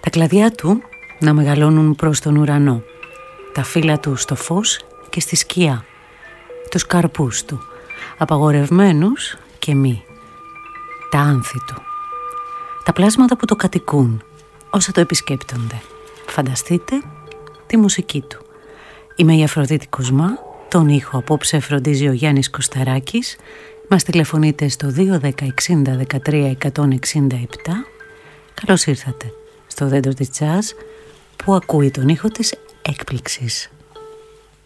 Τα κλαδιά του να μεγαλώνουν προς τον ουρανό, τα φύλλα του στο φως και στη σκιά, τους καρπούς του, απαγορευμένους και μη, τα άνθη του, τα πλάσματα που το κατοικούν, όσα το επισκέπτονται. Φανταστείτε τη μουσική του. Είμαι η Αφροδίτη Κοσμά, τον ήχο απόψε φροντίζει ο Γιάννης Κωσταράκης. Μας τηλεφωνείτε στο 210 60 13 167. Καλώς ήρθατε στο δέντρο της τζάζ που ακούει τον ήχο της έκπληξης.